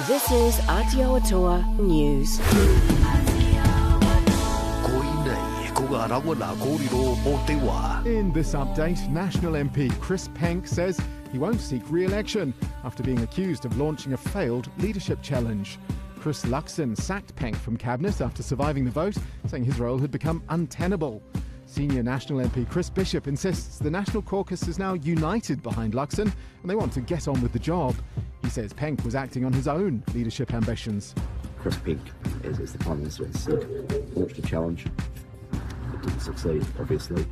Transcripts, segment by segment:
This is Aotearoa News. In this update, National MP Chris Penk says he won't seek re-election after being accused of launching a failed leadership challenge. Chris Luxon sacked Penk from Cabinet after surviving the vote, saying his role had become untenable. Senior National MP Chris Bishop insists the National Caucus is now united behind Luxon and they want to get on with the job. He says Penk was acting on his own leadership ambitions. Chris Penk, as the Prime Minister has said, launched a challenge. It didn't succeed, obviously,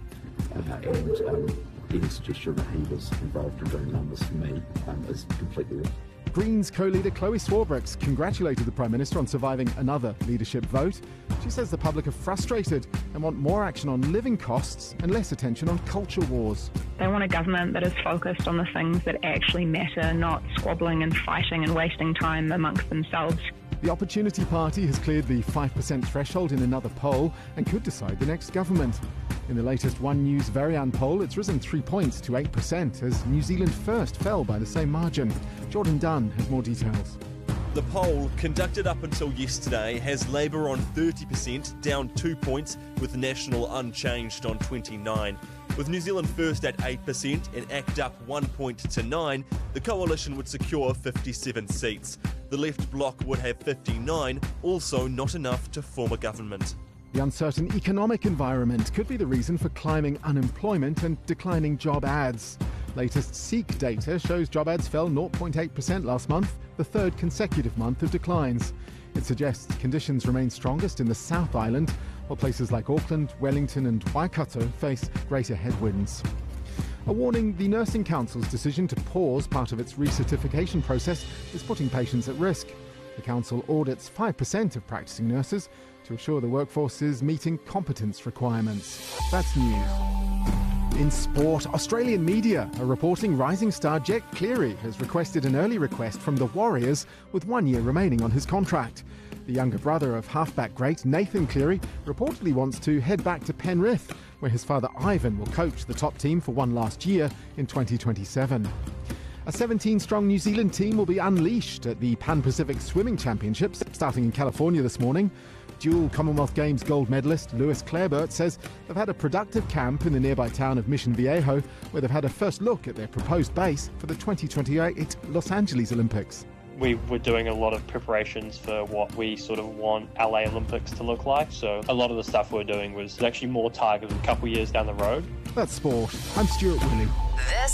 and any suggestion that he was involved in doing numbers for me is completely wrong. Greens co-leader Chloe Swarbrooks congratulated the Prime Minister on surviving another leadership vote. She says the public are frustrated and want more action on living costs and less attention on culture wars. They want a government that is focused on the things that actually matter, not squabbling and fighting and wasting time amongst themselves. The Opportunity Party has cleared the 5% threshold in another poll and could decide the next government. In the latest One News Varian poll, it's risen 3 points to 8% as New Zealand First fell by the same margin. Jordan Dunn has more details. The poll, conducted up until yesterday, has Labour on 30%, down 2 points, with National unchanged on 29%. With New Zealand First at 8% and ACT up 1 point to 9, the coalition would secure 57 seats. The Left Bloc would have 59, also not enough to form a government. The uncertain economic environment could be the reason for climbing unemployment and declining job ads. Latest SEEK data shows job ads fell 0.8% last month, the third consecutive month of declines. It suggests conditions remain strongest in the South Island, while places like Auckland, Wellington and Waikato face greater headwinds. A warning: the Nursing Council's decision to pause part of its recertification process is putting patients at risk. The council audits 5% of practicing nurses to ensure the workforce is meeting competence requirements. That's news. In sport, Australian media are reporting rising star Jack Cleary has requested an early request from the Warriors with 1 year remaining on his contract. The younger brother of halfback great Nathan Cleary reportedly wants to head back to Penrith, where his father Ivan will coach the top team for one last year in 2027. A 17-strong New Zealand team will be unleashed at the Pan-Pacific Swimming Championships starting in California this morning. Dual Commonwealth Games gold medalist Lewis Clareburt says they've had a productive camp in the nearby town of Mission Viejo, where they've had a first look at their proposed base for the 2028 Los Angeles Olympics. We were doing a lot of preparations for what we sort of want LA Olympics to look like, so a lot of the stuff we're doing was actually more targeted a couple years down the road. That's sport. I'm Stuart Willie.